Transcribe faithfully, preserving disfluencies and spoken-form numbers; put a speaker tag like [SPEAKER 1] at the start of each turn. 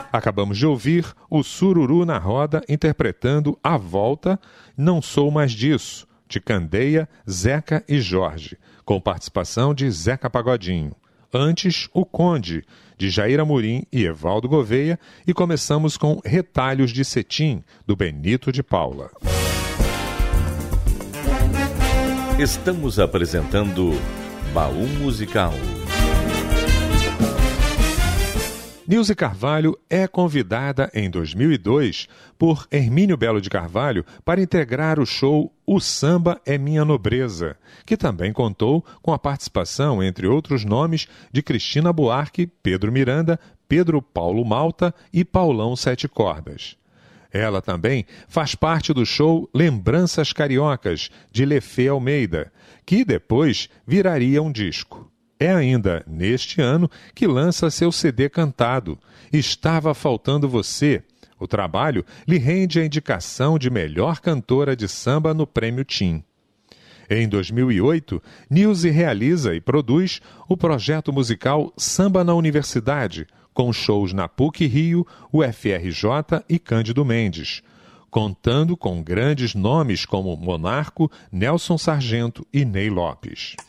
[SPEAKER 1] Acabamos de ouvir o Sururu na Roda interpretando A Volta, Não Sou Mais Disso, de Candeia, Zeca e Jorge, com participação de Zeca Pagodinho. Antes, O Conde, de Jair Amorim e Evaldo Gouveia, e começamos com Retalhos de Cetim, do Benito de Paula.
[SPEAKER 2] Estamos apresentando Baú Musical.
[SPEAKER 1] Nilze Carvalho é convidada em dois mil e dois por Hermínio Belo de Carvalho para integrar o show O Samba é Minha Nobreza, que também contou com a participação, entre outros nomes, de Cristina Buarque, Pedro Miranda, Pedro Paulo Malta e Paulão Sete Cordas. Ela também faz parte do show Lembranças Cariocas, de Lefê Almeida, que depois viraria um disco. É ainda neste ano que lança seu C D cantado, Estava Faltando Você. O trabalho lhe rende a indicação de melhor cantora de samba no Prêmio Tim. Em dois mil e oito, Nilze realiza e produz o projeto musical Samba na Universidade, com shows na PUC Rio, U F R J e Cândido Mendes, contando com grandes nomes como Monarco, Nelson Sargento e Ney Lopes.